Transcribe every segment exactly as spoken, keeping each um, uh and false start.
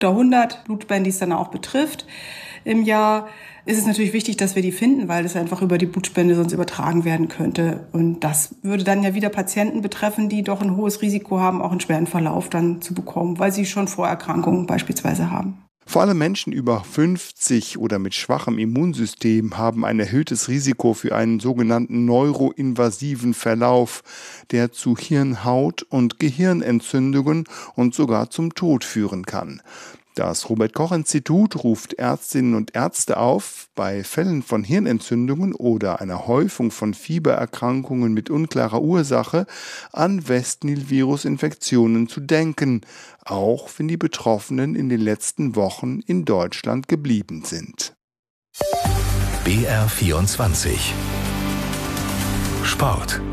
Oder hundert Blutspenden, die es dann auch betrifft im Jahr, ist es natürlich wichtig, dass wir die finden, weil das einfach über die Blutspende sonst übertragen werden könnte. Und das würde dann ja wieder Patienten betreffen, die doch ein hohes Risiko haben, auch einen schweren Verlauf dann zu bekommen, weil sie schon Vorerkrankungen beispielsweise haben. Vor allem Menschen über fünfzig oder mit schwachem Immunsystem haben ein erhöhtes Risiko für einen sogenannten neuroinvasiven Verlauf, der zu Hirnhaut- und Gehirnentzündungen und sogar zum Tod führen kann. Das Robert-Koch-Institut ruft Ärztinnen und Ärzte auf, bei Fällen von Hirnentzündungen oder einer Häufung von Fiebererkrankungen mit unklarer Ursache an Westnil-Virus-Infektionen zu denken, auch wenn die Betroffenen in den letzten Wochen in Deutschland geblieben sind. B R vierundzwanzig Sport.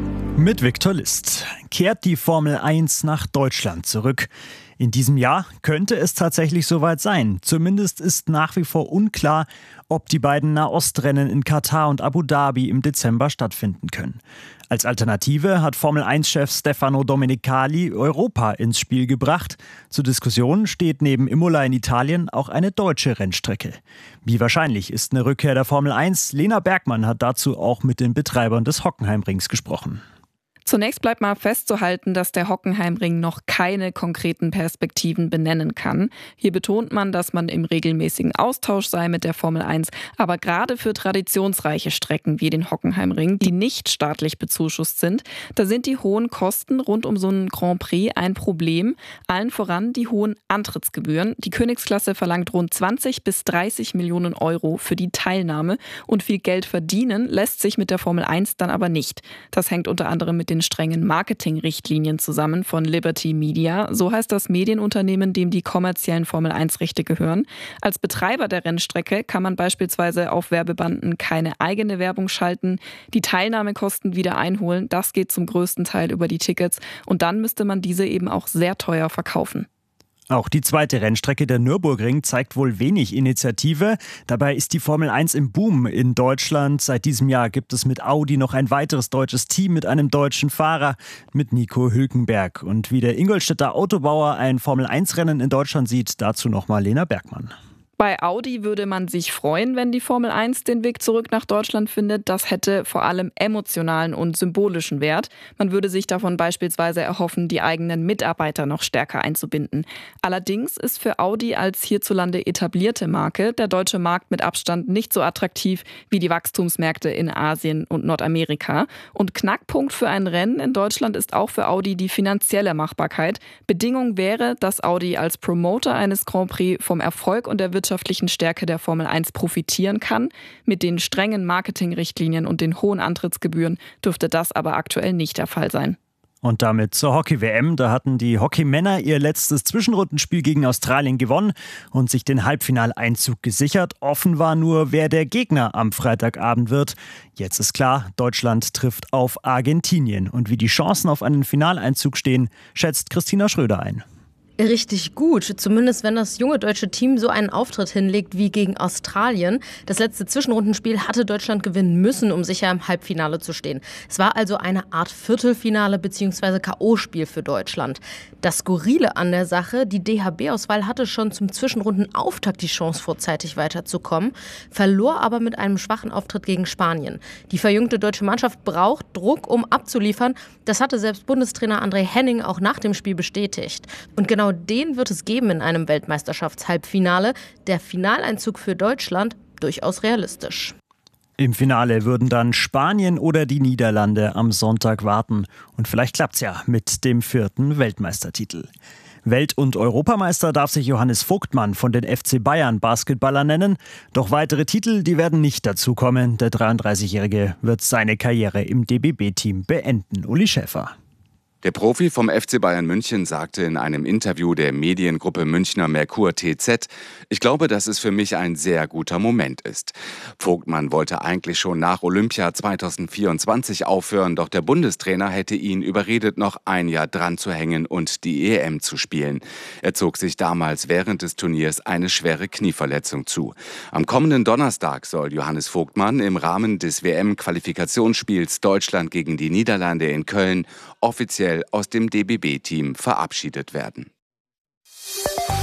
Mit Viktor List kehrt die Formel eins nach Deutschland zurück. In diesem Jahr könnte es tatsächlich soweit sein. Zumindest ist nach wie vor unklar, ob die beiden Nahostrennen in Katar und Abu Dhabi im Dezember stattfinden können. Als Alternative hat Formel eins Chef Stefano Domenicali Europa ins Spiel gebracht. Zur Diskussion steht neben Imola in Italien auch eine deutsche Rennstrecke. Wie wahrscheinlich ist eine Rückkehr der Formel eins? Lena Bergmann hat dazu auch mit den Betreibern des Hockenheimrings gesprochen. Zunächst bleibt mal festzuhalten, dass der Hockenheimring noch keine konkreten Perspektiven benennen kann. Hier betont man, dass man im regelmäßigen Austausch sei mit der Formel eins. Aber gerade für traditionsreiche Strecken wie den Hockenheimring, die nicht staatlich bezuschusst sind, da sind die hohen Kosten rund um so einen Grand Prix ein Problem. Allen voran die hohen Antrittsgebühren. Die Königsklasse verlangt rund zwanzig bis dreißig Millionen Euro für die Teilnahme. Und viel Geld verdienen lässt sich mit der Formel eins dann aber nicht. Das hängt unter anderem mit den strengen Marketingrichtlinien zusammen von Liberty Media. So heißt das Medienunternehmen, dem die kommerziellen Formel eins Rechte gehören. Als Betreiber der Rennstrecke kann man beispielsweise auf Werbebanden keine eigene Werbung schalten, die Teilnahmekosten wieder einholen. Das geht zum größten Teil über die Tickets und dann müsste man diese eben auch sehr teuer verkaufen. Auch die zweite Rennstrecke, der Nürburgring, zeigt wohl wenig Initiative. Dabei ist die Formel eins im Boom in Deutschland. Seit diesem Jahr gibt es mit Audi noch ein weiteres deutsches Team mit einem deutschen Fahrer, mit Nico Hülkenberg. Und wie der Ingolstädter Autobauer ein Formel eins Rennen in Deutschland sieht, dazu nochmal Lena Bergmann. Bei Audi würde man sich freuen, wenn die Formel eins den Weg zurück nach Deutschland findet. Das hätte vor allem emotionalen und symbolischen Wert. Man würde sich davon beispielsweise erhoffen, die eigenen Mitarbeiter noch stärker einzubinden. Allerdings ist für Audi als hierzulande etablierte Marke der deutsche Markt mit Abstand nicht so attraktiv wie die Wachstumsmärkte in Asien und Nordamerika. Und Knackpunkt für ein Rennen in Deutschland ist auch für Audi die finanzielle Machbarkeit. Bedingung wäre, dass Audi als Promoter eines Grand Prix vom Erfolg und der wirtschaftlichen Stärke der Formel eins profitieren kann. Mit den strengen Marketingrichtlinien und den hohen Antrittsgebühren dürfte das aber aktuell nicht der Fall sein. Und damit zur Hockey-W M. Da hatten die Hockeymänner ihr letztes Zwischenrundenspiel gegen Australien gewonnen und sich den Halbfinaleinzug gesichert. Offen war nur, wer der Gegner am Freitagabend wird. Jetzt ist klar, Deutschland trifft auf Argentinien. Und wie die Chancen auf einen Finaleinzug stehen, schätzt Christina Schröder ein. Richtig gut, zumindest wenn das junge deutsche Team so einen Auftritt hinlegt wie gegen Australien. Das letzte Zwischenrundenspiel hatte Deutschland gewinnen müssen, um sicher im Halbfinale zu stehen. Es war also eine Art Viertelfinale bzw. K O-Spiel für Deutschland. Das Skurrile an der Sache, die D H B-Auswahl hatte schon zum Zwischenrundenauftakt die Chance, vorzeitig weiterzukommen, verlor aber mit einem schwachen Auftritt gegen Spanien. Die verjüngte deutsche Mannschaft braucht Druck, um abzuliefern. Das hatte selbst Bundestrainer André Henning auch nach dem Spiel bestätigt. Und genau den wird es geben in einem Weltmeisterschaftshalbfinale. Der Finaleinzug für Deutschland durchaus realistisch. Im Finale würden dann Spanien oder die Niederlande am Sonntag warten. Und vielleicht klappt's ja mit dem vierten Weltmeistertitel. Welt- und Europameister darf sich Johannes Vogtmann von den F C Bayern Basketballer nennen. Doch weitere Titel, die werden nicht dazukommen. Der dreiunddreißigjährige wird seine Karriere im D B B-Team beenden. Uli Schäfer. Der Profi vom F C Bayern München sagte in einem Interview der Mediengruppe Münchner Merkur T Z: Ich glaube, dass es für mich ein sehr guter Moment ist. Vogtmann wollte eigentlich schon nach Olympia zweitausendvierundzwanzig aufhören, doch der Bundestrainer hätte ihn überredet, noch ein Jahr dran zu hängen und die E M zu spielen. Er zog sich damals während des Turniers eine schwere Knieverletzung zu. Am kommenden Donnerstag soll Johannes Vogtmann im Rahmen des W M-Qualifikationsspiels Deutschland gegen die Niederlande in Köln offiziell aus dem D B B-Team verabschiedet werden.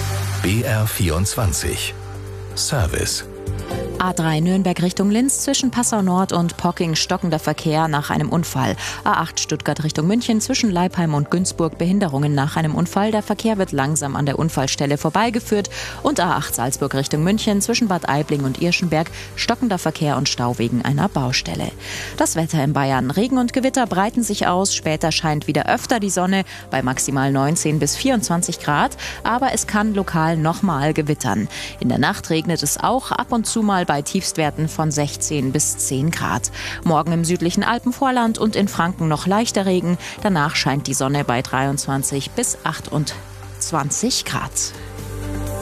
B R vierundzwanzig. Service. A drei Nürnberg Richtung Linz zwischen Passau Nord und Pocking stockender Verkehr nach einem Unfall. A acht Stuttgart Richtung München zwischen Leipheim und Günzburg Behinderungen nach einem Unfall. Der Verkehr wird langsam an der Unfallstelle vorbeigeführt. Und A acht Salzburg Richtung München zwischen Bad Aibling und Irschenberg stockender Verkehr und Stau wegen einer Baustelle. Das Wetter in Bayern. Regen und Gewitter breiten sich aus. Später scheint wieder öfter die Sonne bei maximal neunzehn bis vierundzwanzig Grad. Aber es kann lokal nochmal gewittern. In der Nacht regnet es auch ab und zu mal bei Tiefstwerten von sechzehn bis zehn Grad. Morgen im südlichen Alpenvorland und in Franken noch leichter Regen. Danach scheint die Sonne bei dreiundzwanzig bis achtundzwanzig Grad.